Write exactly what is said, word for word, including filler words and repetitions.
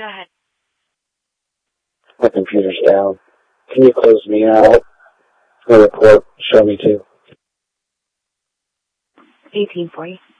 Go ahead. My computer's down. Can you close me out? The report, show me too. eighteen forty.